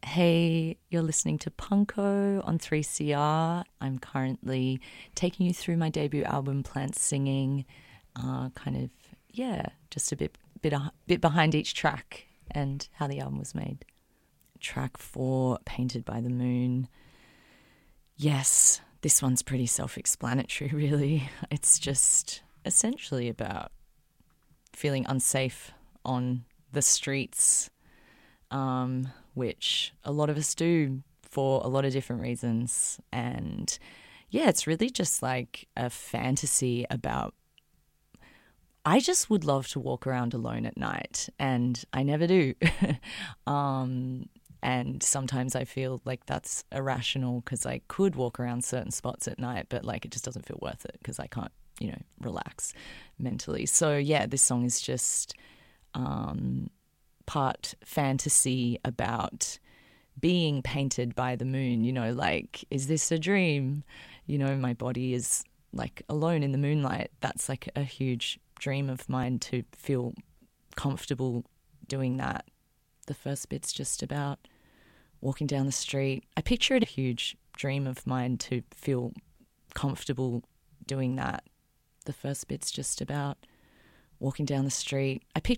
Hey, you're listening to Punko on 3CR. I'm currently taking you through my debut album, Plants Singing. Just a bit behind each track and how the album was made. Track 4, Painted by the Moon. Yes, this one's pretty self-explanatory, really. It's just essentially about feeling unsafe on the streets, which a lot of us do for a lot of different reasons. And yeah, it's really just like a fantasy about, I just would love to walk around alone at night, and I never do. And sometimes I feel like that's irrational because I could walk around certain spots at night, but like it just doesn't feel worth it because I can't, relax mentally. So yeah, this song is just part fantasy about being painted by the moon, like, is this a dream? My body is like alone in the moonlight. That's like a huge dream of mine, to feel comfortable doing that. The first bit's just about walking down the street. I picture it a huge dream of mine to feel comfortable doing that. The first bit's just about walking down the street. I picture